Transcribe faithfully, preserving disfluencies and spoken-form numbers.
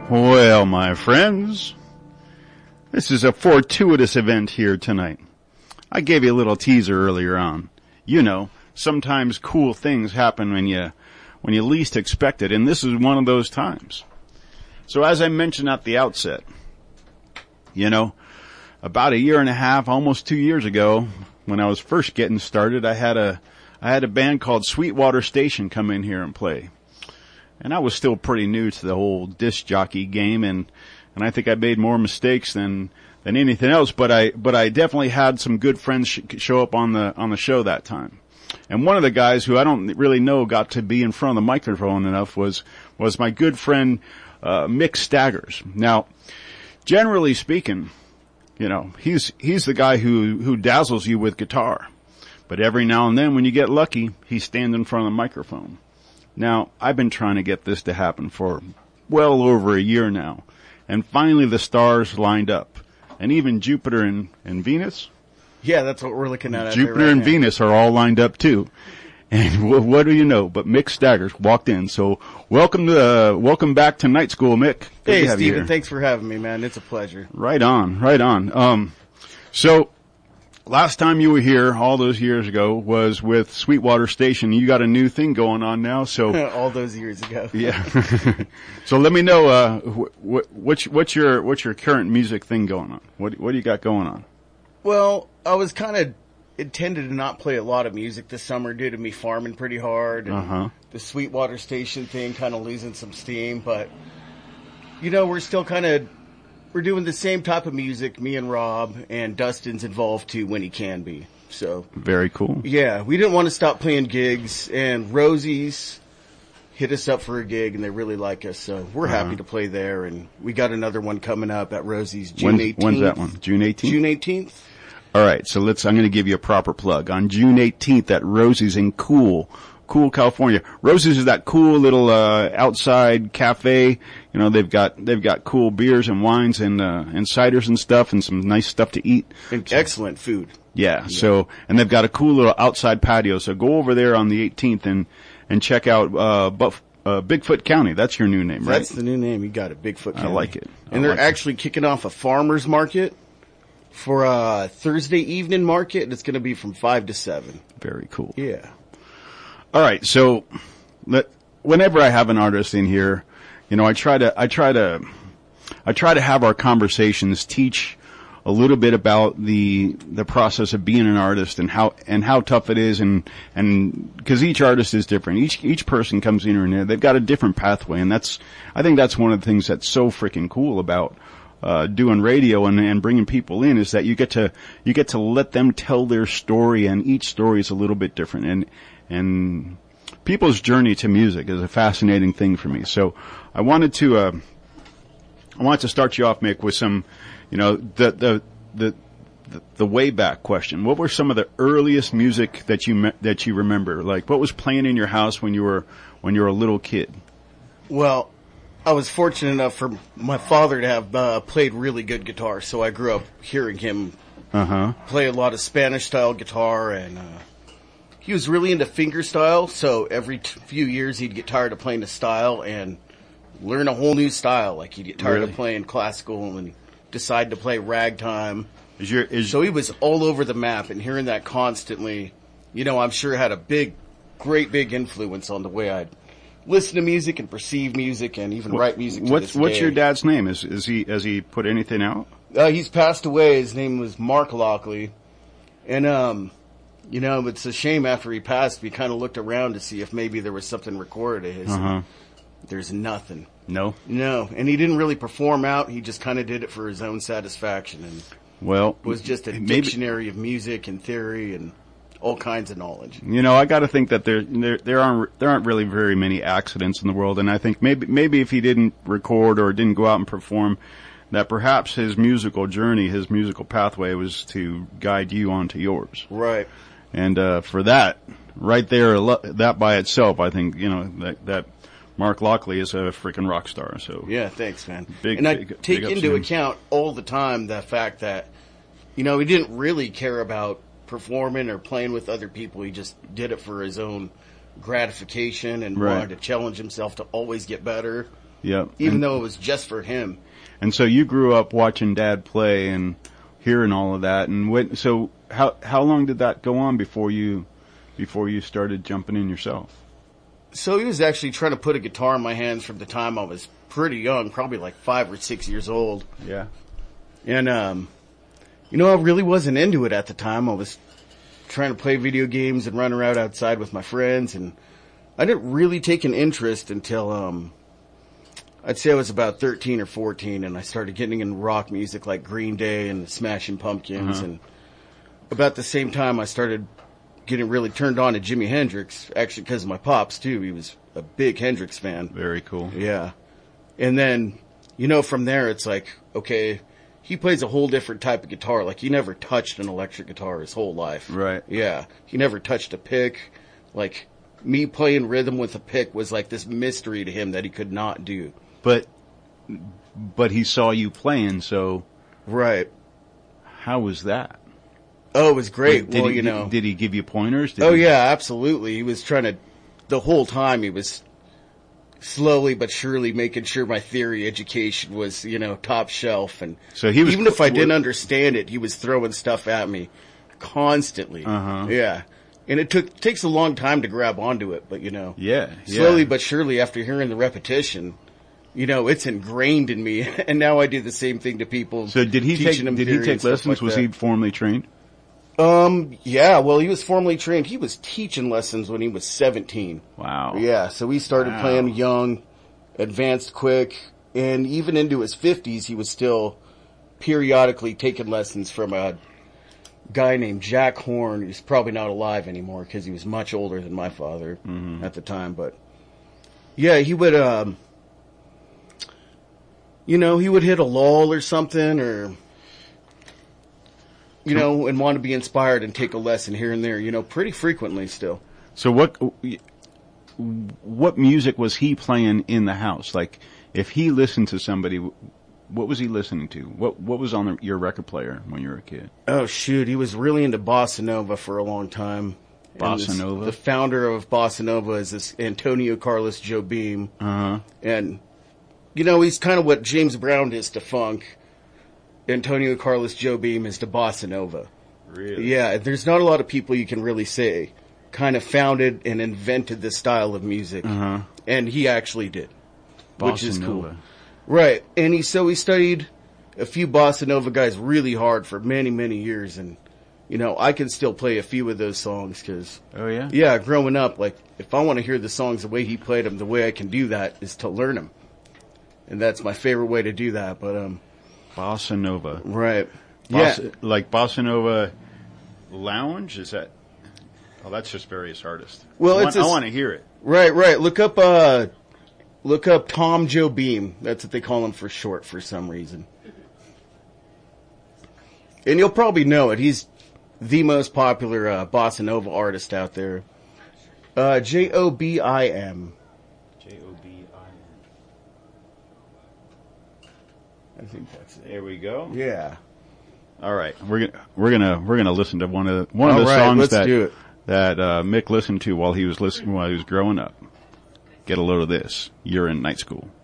Well, my friends, this is a fortuitous event here tonight. I gave you a little teaser earlier on. You know, sometimes cool things happen when you, when you least expect it, and this is one of those times. So as I mentioned at the outset, you know, about a year and a half, almost two years ago, when I was first getting started, I had a, I had a band called Sweetwater Station come in here and play. And I was still pretty new to the whole disc jockey game, and, and I think I made more mistakes than, than anything else, but I, but I definitely had some good friends sh- show up on the, on the show that time. And one of the guys who I don't really know got to be in front of the microphone enough was, was my good friend, uh, Mick Staggers. Now, generally speaking, you know, he's, he's the guy who, who dazzles you with guitar. But every now and then when you get lucky, he stands in front of the microphone. Now, I've been trying to get this to happen for well over a year now. And finally the stars lined up. And even Jupiter and, and Venus? Yeah, that's what we're looking at. Jupiter right and now. Venus are all lined up too. And w- what do you know? But Mick Staggers walked in. So welcome to, uh, welcome back to Night School, Mick. Good Hey, to have you Steven, here. thanks for having me, man. It's a pleasure. Right on, right on. Um, so, last time you were here, all those years ago, was with Sweetwater Station. You got a new thing going on now, so. All those years ago. Yeah. So let me know, uh, wh- wh- what's, what's your, what's your current music thing going on? What, what do you got going on? Well, I was kind of intended to not play a lot of music this summer due to me farming pretty hard. And Uh-huh. the Sweetwater Station thing kind of losing some steam, but, you know, we're still kind of, we're doing the same type of music, me and Rob, and Dustin's involved too when he can be. So Very cool. yeah, we didn't want to stop playing gigs, and Rosie's hit us up for a gig, and they really like us, so we're Uh-huh. happy to play there. And we got another one coming up at Rosie's June When's, eighteenth. when's that one? June eighteenth? June eighteenth. All right, so let's, I'm going to give you a proper plug. On June eighteenth at Rosie's in Cool, Cool, California. Rosie's is that cool little, uh, outside cafe. You know, they've got, they've got cool beers and wines and, uh, and ciders and stuff and some nice stuff to eat. And excellent food. Yeah, so, and they've got a cool little outside patio. So go over there on the eighteenth and, and check out, uh, Buff, uh, Bigfoot County. That's your new name, right? That's the new name. You got it, Bigfoot County. I like it. I And they're like it. actually kicking off a farmer's market for a Thursday evening market, and it's going to be from five to seven. Very cool. Yeah. All right, so let, whenever I have an artist in here, you know, I try to, I try to, I try to have our conversations teach a little bit about the, the process of being an artist and how, and how tough it is, and, and, cause each artist is different. Each, each person comes in and they've got a different pathway, and that's, I think that's one of the things that's so freaking cool about, uh, doing radio and, and bringing people in, is that you get to, you get to let them tell their story, and each story is a little bit different. And, and people's journey to music is a fascinating thing for me. So I wanted to, uh, I wanted to start you off, Mick, with some, you know, the, the, the, the, the way back question. What were some of the earliest music that you, me- that you remember? Like, what was playing in your house when you were, when you were a little kid? Well, I was fortunate enough for my father to have uh, played really good guitar, so I grew up hearing him Uh-huh. play a lot of Spanish-style guitar, and uh, he was really into fingerstyle, so every t- few years he'd get tired of playing the style and learn a whole new style. Like, he'd get tired Really? of playing classical and decide to play ragtime. Is your, is, So he was all over the map, and hearing that constantly, you know, I'm sure had a big, great big influence on the way I'd listen to music and perceive music and even write music to what's, this what's day. your dad's name? Is, is he, has he put anything out? Uh, he's passed away. His name was Mark Lockley. And, um, you know, it's a shame after he passed, we kind of looked around to see if maybe there was something recorded of his. Uh-huh. There's nothing. No? No. And he didn't really perform out. He just kind of did it for his own satisfaction, and Well, was just a maybe, dictionary of music and theory and all kinds of knowledge. you know, I got to think that there, there, there aren't, there aren't really very many accidents in the world, and I think maybe, maybe if he didn't record or didn't go out and perform, that perhaps his musical journey, his musical pathway was to guide you onto yours. Right. And, uh, for that, right there, lo- that by itself, I think, you know, that, that Mark Lockley is a freaking rock star, so. Yeah, thanks, man. Big- and I big- take big ups into to him. account all the time the fact that, you know, he didn't really care about performing or playing with other people. He just did it for his own gratification and Right. wanted to challenge himself to always get better. Yep. Even and, though it was just for him. And so you grew up watching Dad play and hearing all of that. And what, so how how long did that go on before you before you started jumping in yourself? So he was actually trying to put a guitar in my hands from the time I was pretty young, probably like five or six years old. Yeah. And, um, you know, I really wasn't into it at the time. I was trying to play video games and run around outside with my friends, and I didn't really take an interest until, um, I'd say I was about thirteen or fourteen, and I started getting into rock music like Green Day and the Smashing Pumpkins, uh-huh. and about the same time I started getting really turned on to Jimi Hendrix, actually because of my pops too. He was a big Hendrix fan. Very cool. Yeah. And then, you know, from there it's like, okay, he plays a whole different type of guitar. Like, he never touched an electric guitar his whole life. Right. Yeah. He never touched a pick. Like, me playing rhythm with a pick was like this mystery to him that he could not do. But, but he saw you playing, so. Right. How was that? Oh, it was great. Did, did well, he, you know. Did, did he give you pointers? Did oh, he... yeah, absolutely. He was trying to, the whole time he was slowly but surely making sure my theory education was, you know, top shelf. And so he was, even if I didn't understand it, he was throwing stuff at me constantly. Uh-huh. Yeah. And it took takes a long time to grab onto it, but, you know. Yeah. Slowly yeah. but surely, after hearing the repetition, you know, it's ingrained in me. And now I do the same thing to people. So did he take, them did he take lessons? Like was that. he formally trained? Um, yeah, well, he was formally trained. He was teaching lessons when he was seventeen. Wow. Yeah, so he started wow. playing young, advanced quick, and even into his fifties, he was still periodically taking lessons from a guy named Jack Horn, who's probably not alive anymore because he was much older than my father mm-hmm. at the time. But yeah, he would, um, you know, he would hit a lull or something, or you know, and want to be inspired and take a lesson here and there, you know, pretty frequently still. So what, what music was he playing in the house? Like, if he listened to somebody, what was he listening to? What, what was on the, your record player when you were a kid? Oh shoot, he was really into Bossa Nova for a long time. Bossa this, Nova? The founder of Bossa Nova is this Antonio Carlos Jobim. Uh-huh. And, you know, he's kind of what James Brown is to funk. Antonio Carlos Jobim is to Bossa Nova. Really? Yeah, there's not a lot of people you can really say kind of founded and invented this style of music. Uh-huh. And he actually did. Bossa which is Nova. Cool. Right. And he, so he studied a few Bossa Nova guys really hard for many, many years. And, you know, I can still play a few of those songs because, oh yeah? Yeah, growing up, like, if I want to hear the songs the way he played them, the way I can do that is to learn them. And that's my favorite way to do that. But, um, Bossa Nova. Right. Bossa, yeah. Like Bossa Nova Lounge? Is that? Oh, that's just various artists. Well, I it's want, a, I want to hear it. Right, right. Look up, uh, look up Tom Jobim. That's what they call him for short for some reason. And you'll probably know it. He's the most popular, uh, Bossa Nova artist out there. Uh, J O B I M. J O B I M. I think that's it. There we go. Yeah. All right, we're gonna we're gonna we're gonna listen to one of the, one All of the right, songs let's that do it. that uh, Mick listened to while he was listening while he was growing up. Get a load of this. You're in night school.